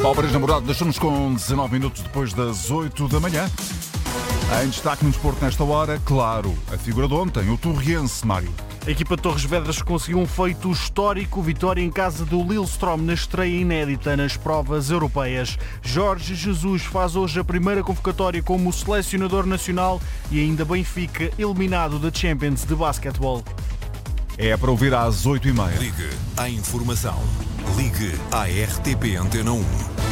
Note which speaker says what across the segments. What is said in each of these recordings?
Speaker 1: Palmeiras namorado deixou-nos com 19 minutos depois das 8 da manhã. Em destaque no desporto nesta hora, claro, a figura de ontem, o torriense Mário.
Speaker 2: A equipa de Torres Vedras conseguiu um feito histórico, vitória em casa do Lillestrøm na estreia inédita nas provas europeias. Jorge Jesus faz hoje a primeira convocatória como selecionador nacional e ainda Benfica eliminado da Champions de basquetebol.
Speaker 1: É para ouvir às 8h30.
Speaker 3: Ligue à informação. Ligue à RTP Antena 1.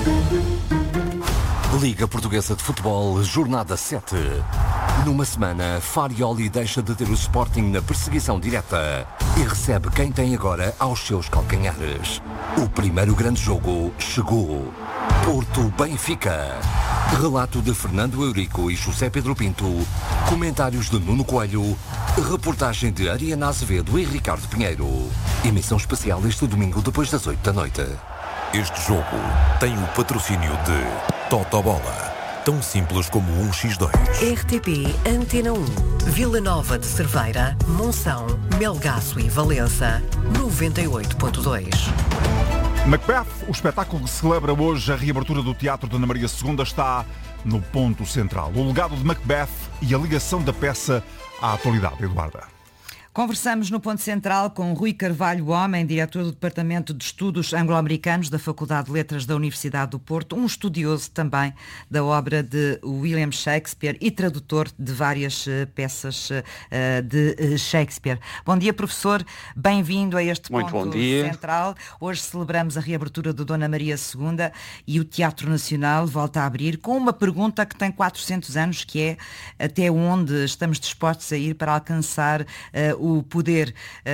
Speaker 4: Liga Portuguesa de Futebol, Jornada 7. Numa semana, Farioli deixa de ter o Sporting na perseguição direta e recebe quem tem agora aos seus calcanhares. O primeiro grande jogo chegou. Porto-Benfica. Relato de Fernando Eurico e José Pedro Pinto. Comentários de Nuno Coelho. Reportagem de Ariana Azevedo e Ricardo Pinheiro. Emissão especial este domingo depois das 8 da noite.
Speaker 3: Este jogo tem o patrocínio de Totobola. Tão simples como 1x2.
Speaker 5: RTP Antena 1. Vila Nova de Cerveira, Monção, Melgaço e Valença. 98.2.
Speaker 1: Macbeth, o espetáculo que celebra hoje a reabertura do Teatro de Ana Maria II, está no ponto central. O legado de Macbeth e a ligação da peça à atualidade, Eduarda.
Speaker 6: Conversamos no Ponto Central com Rui Carvalho Homem, diretor do Departamento de Estudos Anglo-Americanos da Faculdade de Letras da Universidade do Porto, um estudioso também da obra de William Shakespeare e tradutor de várias peças de Shakespeare. Bom dia, professor. Bem-vindo a este Ponto Central. Hoje celebramos a reabertura do Dona Maria II e o Teatro Nacional volta a abrir com uma pergunta que tem 400 anos, que é até onde estamos dispostos a ir para alcançar o poder.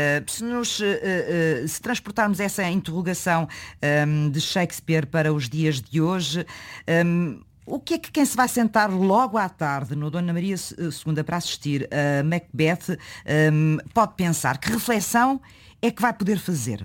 Speaker 6: Se transportarmos essa interrogação de Shakespeare para os dias de hoje, o que é que quem se vai sentar logo à tarde no Dona Maria II para assistir a Macbeth pode pensar? Que reflexão é que vai poder fazer?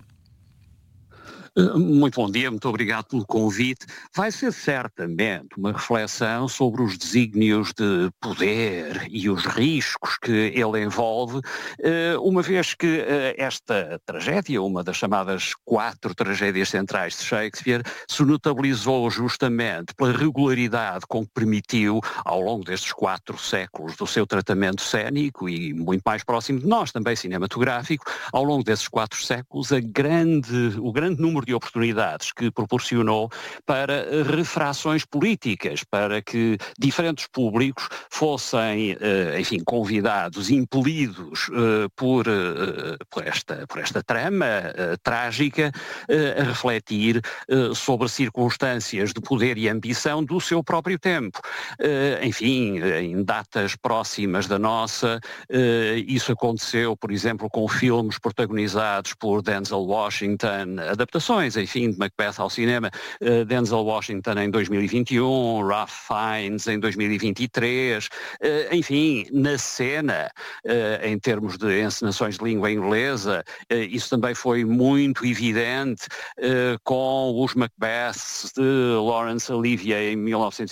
Speaker 7: Muito bom dia, muito obrigado pelo convite. Vai ser certamente uma reflexão sobre os desígnios de poder e os riscos que ele envolve, uma vez que esta tragédia, uma das chamadas 4 tragédias centrais de Shakespeare, se notabilizou justamente pela regularidade com que permitiu, ao longo destes 4 séculos do seu tratamento cénico e muito mais próximo de nós, também cinematográfico, ao longo desses 4 séculos, o grande número de oportunidades que proporcionou para refrações políticas, para que diferentes públicos fossem, convidados, impelidos por esta trama trágica, a refletir sobre circunstâncias de poder e ambição do seu próprio tempo. Em datas próximas da nossa, isso aconteceu, por exemplo, com filmes protagonizados por Denzel Washington, adaptações, de Macbeth ao cinema, Denzel Washington em 2021, Ralph Fiennes em 2023, na cena, em termos de encenações de língua inglesa, isso também foi muito evidente com os Macbeths de Laurence Olivier em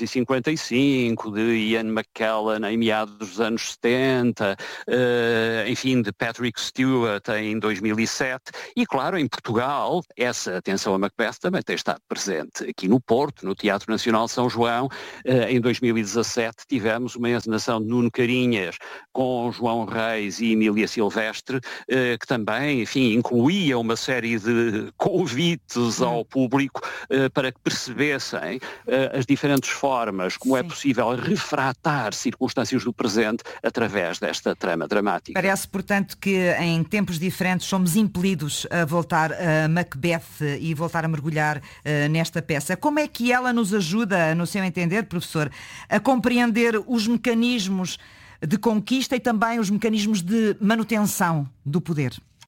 Speaker 7: 1955, de Ian McKellen em meados dos anos 70, de Patrick Stewart em 2007, e claro, em Portugal, essa atenção a Macbeth também tem estado presente aqui no Porto, no Teatro Nacional de São João. Em 2017 tivemos uma encenação de Nuno Carinhas com João Reis e Emília Silvestre, que também, incluía uma série de convites ao público para que percebessem as diferentes formas como é possível refratar circunstâncias do presente através desta trama dramática.
Speaker 6: Parece, portanto, que em tempos diferentes somos impelidos a voltar a Macbeth e voltar a mergulhar nesta peça. Como é que ela nos ajuda, no seu entender, professor, a compreender os mecanismos de conquista e também os mecanismos de manutenção do poder?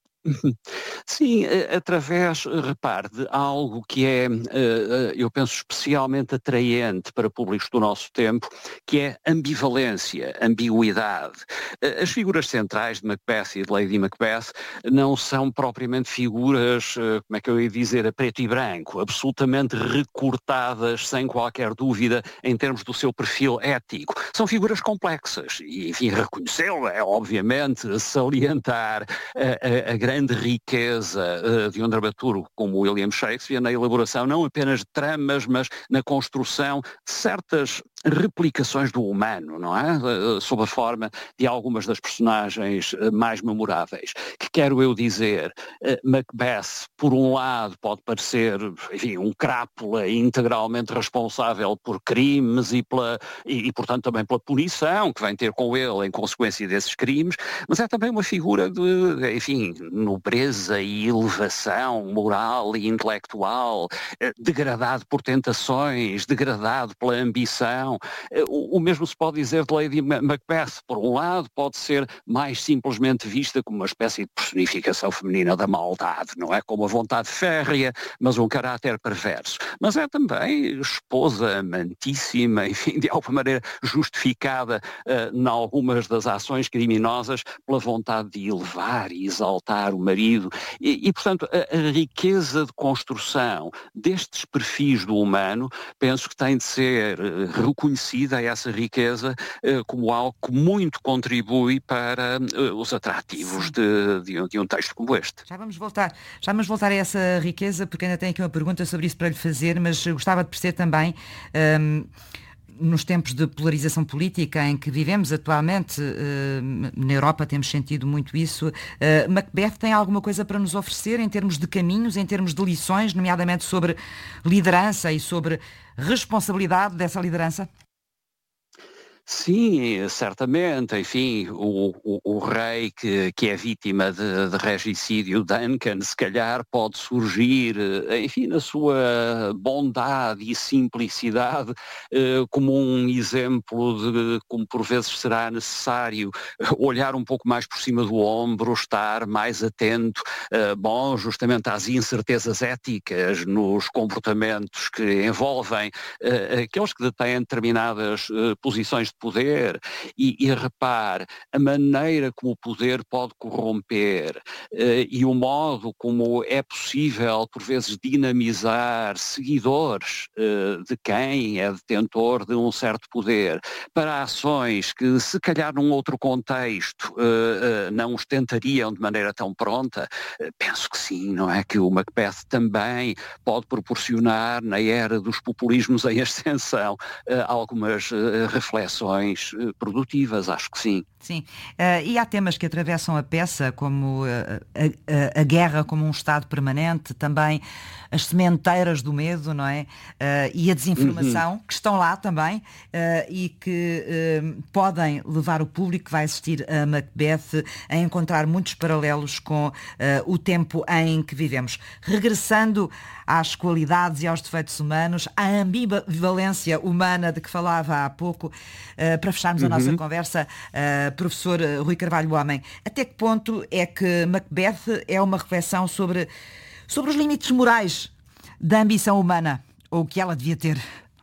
Speaker 7: Sim, através, repare, de algo que é, eu penso, especialmente atraente para públicos do nosso tempo, que é ambivalência, ambiguidade. As figuras centrais de Macbeth e de Lady Macbeth não são propriamente figuras, como é que eu ia dizer, a preto e branco, absolutamente recortadas, sem qualquer dúvida, em termos do seu perfil ético. São figuras complexas e, reconhecê-lo é, obviamente, salientar a grande grande riqueza de um dramaturgo como William Shakespeare na elaboração não apenas de tramas, mas na construção de certas replicações do humano, não é? Sob a forma de algumas das personagens mais memoráveis. Que quero eu dizer, Macbeth, por um lado, pode parecer, enfim, um crápula integralmente responsável por crimes e, portanto, também pela punição que vem ter com ele em consequência desses crimes, mas é também uma figura de, enfim, nobreza e elevação moral e intelectual, degradado por tentações, degradado pela ambição. O mesmo se pode dizer de Lady Macbeth. Por um lado, pode ser mais simplesmente vista como uma espécie de personificação feminina da maldade, não é? Como a vontade férrea, mas um caráter perverso. Mas é também esposa amantíssima, enfim, de alguma maneira justificada em algumas das ações criminosas pela vontade de elevar e exaltar o marido. E portanto, a riqueza de construção destes perfis do humano, penso que tem de ser reconhecida essa riqueza como algo que muito contribui para os atrativos de um texto como este.
Speaker 6: Já vamos voltar a essa riqueza, porque ainda tenho aqui uma pergunta sobre isso para lhe fazer, mas gostava de perceber também, nos tempos de polarização política em que vivemos atualmente, na Europa temos sentido muito isso, Macbeth tem alguma coisa para nos oferecer em termos de caminhos, em termos de lições, nomeadamente sobre liderança e sobre responsabilidade dessa liderança?
Speaker 7: Sim, certamente. Enfim, o rei que é vítima de regicídio, Duncan, se calhar pode surgir, enfim, na sua bondade e simplicidade, como um exemplo de como por vezes será necessário olhar um pouco mais por cima do ombro, estar mais atento, justamente às incertezas éticas nos comportamentos que envolvem aqueles que detêm determinadas posições de poder e repare a maneira como o poder pode corromper e o modo como é possível por vezes dinamizar seguidores de quem é detentor de um certo poder para ações que se calhar num outro contexto não os tentariam de maneira tão pronta. Penso que sim, não é? Que o Macbeth também pode proporcionar na era dos populismos em ascensão algumas reflexões produtivas, acho que sim.
Speaker 6: Sim, e há temas que atravessam a peça, como a guerra como um estado permanente, também as sementeiras do medo, não é? E a desinformação, que estão lá também, e que podem levar o público que vai assistir a Macbeth a encontrar muitos paralelos com o tempo em que vivemos. Regressando às qualidades e aos defeitos humanos, à ambivalência humana de que falava há pouco, para fecharmos a nossa conversa, professor Rui Carvalho Homem, até que ponto é que Macbeth é uma reflexão sobre os limites morais da ambição humana, ou o que ela devia ter?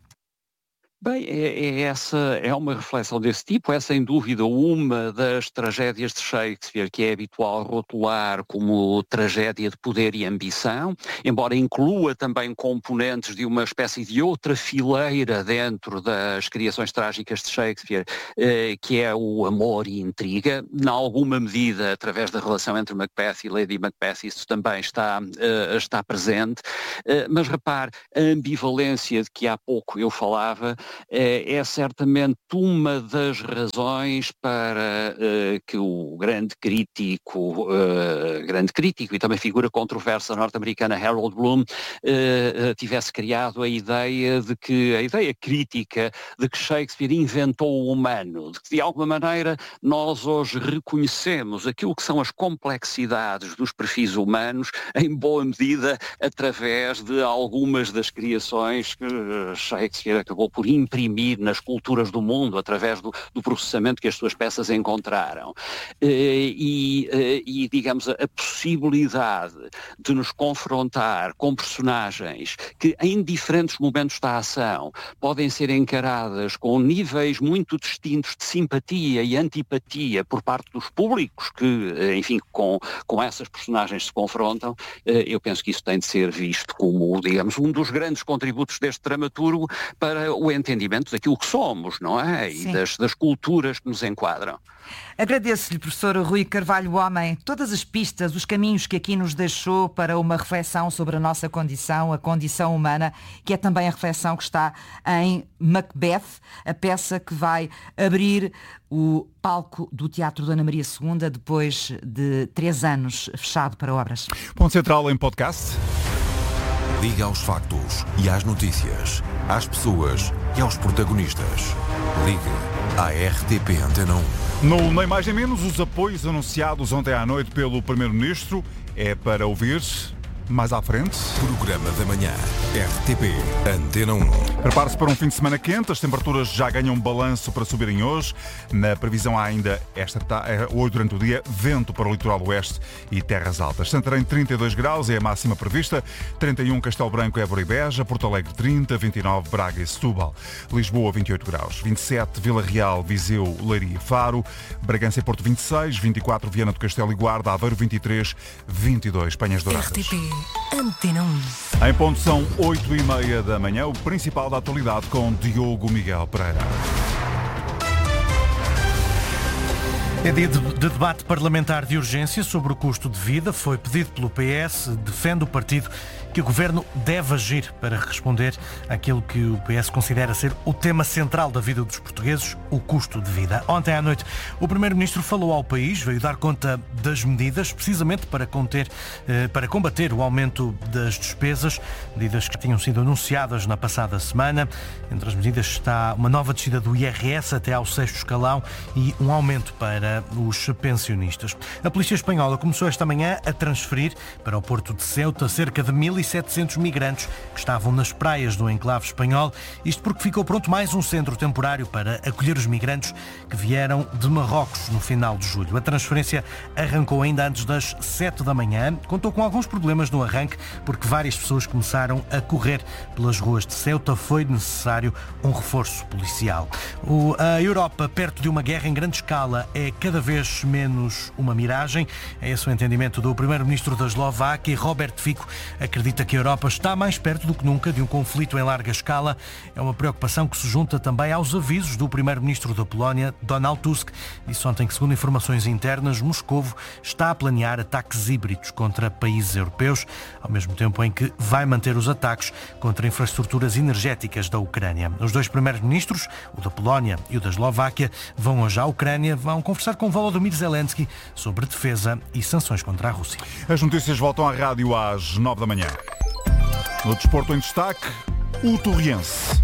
Speaker 7: Bem, é uma reflexão desse tipo, é sem dúvida uma das tragédias de Shakespeare que é habitual rotular como tragédia de poder e ambição, embora inclua também componentes de uma espécie de outra fileira dentro das criações trágicas de Shakespeare, que é o amor e intriga. Em alguma medida, através da relação entre Macbeth e Lady Macbeth, isso também está presente, mas repare, a ambivalência de que há pouco eu falava, é certamente uma das razões para que o grande crítico e também figura controversa norte-americana Harold Bloom tivesse criado a ideia crítica de que Shakespeare inventou o humano, de que de alguma maneira nós hoje reconhecemos aquilo que são as complexidades dos perfis humanos em boa medida através de algumas das criações que Shakespeare acabou por imprimir nas culturas do mundo através do processamento que as suas peças encontraram. Digamos, a possibilidade de nos confrontar com personagens que em diferentes momentos da ação podem ser encaradas com níveis muito distintos de simpatia e antipatia por parte dos públicos que, enfim, com essas personagens se confrontam, eu penso que isso tem de ser visto como, digamos, um dos grandes contributos deste dramaturgo para o entendimento daquilo que somos, não é? E das culturas que nos enquadram.
Speaker 6: Agradeço-lhe, professor Rui Carvalho Homem, todas as pistas, os caminhos que aqui nos deixou para uma reflexão sobre a nossa condição, a condição humana, que é também a reflexão que está em Macbeth, a peça que vai abrir o palco do Teatro Dona Maria II depois de 3 anos fechado para obras.
Speaker 1: Ponto Central em podcast.
Speaker 3: Liga aos factos e às notícias, às pessoas e aos protagonistas. Ligue à RTP Antena 1.
Speaker 1: No Nem Mais Nem Menos, os apoios anunciados ontem à noite pelo Primeiro-Ministro é para ouvir mais à frente.
Speaker 3: Programa da manhã, RTP Antena 1.
Speaker 1: Prepare-se para um fim de semana quente, as temperaturas já ganham balanço para subirem hoje. Na previsão há ainda, hoje durante o dia, vento para o litoral oeste e terras altas. Santarém 32 graus é a máxima prevista, 31 Castelo Branco, Évora e Beja, Porto Alegre 30, 29 Braga e Setúbal, Lisboa 28 graus, 27 Vila Real, Viseu, Leiria e Faro, Bragança e Porto 26, 24 Viana do Castelo e Guarda, Aveiro 23, 22 Penhas Douradas.
Speaker 5: RTP Antena 1.
Speaker 1: Em ponto são 8h30 da manhã, o principal da atualidade com Diogo Miguel Pereira.
Speaker 2: É dia de debate parlamentar de urgência sobre o custo de vida. Foi pedido pelo PS, defende o partido que o Governo deve agir para responder àquilo que o PS considera ser o tema central da vida dos portugueses, o custo de vida. Ontem à noite, o Primeiro-Ministro falou ao país, veio dar conta das medidas, precisamente para combater o aumento das despesas, medidas que tinham sido anunciadas na passada semana. Entre as medidas está uma nova descida do IRS até ao 6º escalão e um aumento para os pensionistas. A Polícia Espanhola começou esta manhã a transferir para o Porto de Ceuta cerca de 1.700 migrantes que estavam nas praias do enclave espanhol. Isto porque ficou pronto mais um centro temporário para acolher os migrantes que vieram de Marrocos no final de julho. A transferência arrancou ainda antes das 7 da manhã. Contou com alguns problemas no arranque porque várias pessoas começaram a correr pelas ruas de Ceuta. Foi necessário um reforço policial. A Europa, perto de uma guerra em grande escala, é cada vez menos uma miragem. É esse o entendimento do Primeiro-Ministro da Eslováquia. Robert Fico acredita que a Europa está mais perto do que nunca de um conflito em larga escala. É uma preocupação que se junta também aos avisos do Primeiro-Ministro da Polónia, Donald Tusk. Disse ontem que, segundo informações internas, Moscovo está a planear ataques híbridos contra países europeus, ao mesmo tempo em que vai manter os ataques contra infraestruturas energéticas da Ucrânia. Os dois primeiros-ministros, o da Polónia e o da Eslováquia, vão hoje à Ucrânia, vão conversar com Volodymyr Zelensky sobre defesa e sanções contra a Rússia.
Speaker 1: As notícias voltam à rádio às 9 da manhã. No desporto em destaque, o Torriense.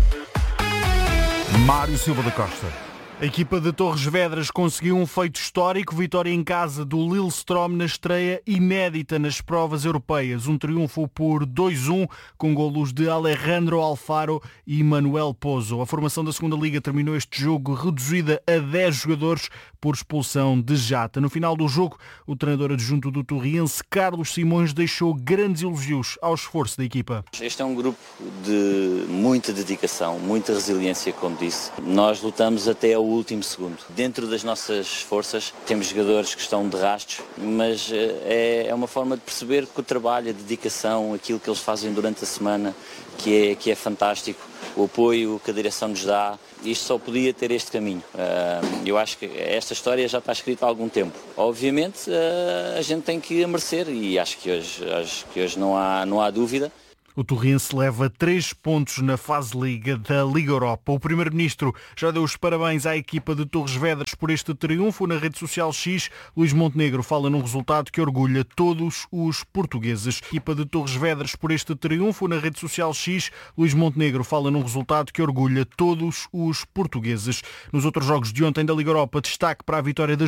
Speaker 1: Mário Silva da Costa.
Speaker 2: A equipa de Torres Vedras conseguiu um feito histórico, vitória em casa do Lillestrøm na estreia inédita nas provas europeias. Um triunfo por 2-1 com golos de Alejandro Alfaro e Manuel Pozo. A formação da segunda Liga terminou este jogo reduzida a 10 jogadores por expulsão de Jata. No final do jogo, o treinador adjunto do Torriense, Carlos Simões, deixou grandes elogios ao esforço da equipa.
Speaker 8: Este é um grupo de muita dedicação, muita resiliência, como disse. Nós lutamos até ao último segundo. Dentro das nossas forças temos jogadores que estão de rastros, mas é uma forma de perceber que o trabalho, a dedicação, aquilo que eles fazem durante a semana, que é fantástico, o apoio que a direção nos dá, isto só podia ter este caminho. Eu acho que esta história já está escrita há algum tempo. Obviamente a gente tem que a merecer e acho que hoje não há dúvida.
Speaker 2: O Torriense leva 3 pontos na fase Liga da Liga Europa. O Primeiro-Ministro já deu os parabéns à equipa de Torres Vedras por este triunfo. Na rede social X, Luís Montenegro fala num resultado que orgulha todos os portugueses. A equipa de Torres Vedras por este triunfo. Na rede social X, Luís Montenegro fala num resultado que orgulha todos os portugueses. Nos outros jogos de ontem da Liga Europa, destaque para a vitória da